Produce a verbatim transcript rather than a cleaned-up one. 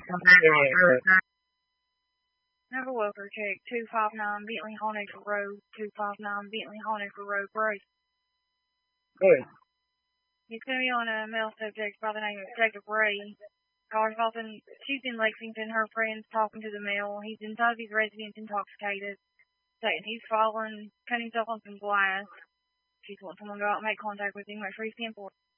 Never welfare check, two five nine Bentley Honecker Road, two five nine Bentley Honecker Road, Bray. Good. He's going to be on a male subject by the name of Jacob Ray. Car's in, she's in Lexington, her friend's talking to the male. He's inside his residence intoxicated, saying he's fallen, cut himself on some glass. She's wanting someone to go out and make contact with him. Make sure he's ten four.